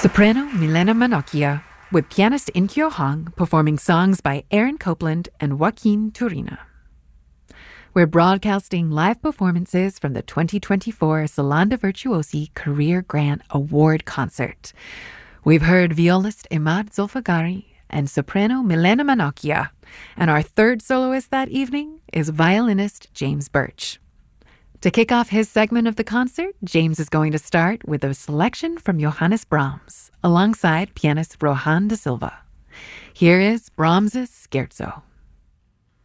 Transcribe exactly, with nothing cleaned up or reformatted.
Soprano Milena Manocchia, with pianist Inkyo Hong performing songs by Aaron Copland and Joaquin Turina. We're broadcasting live performances from the twenty twenty-four Salon de Virtuosi Career Grant Award Concert. We've heard violist Imad Zulfagari and soprano Milena Manocchia, and our third soloist that evening is violinist James Birch. To kick off his segment of the concert, James is going to start with a selection from Johannes Brahms, alongside pianist Rohan da Silva. Here is Brahms's Scherzo.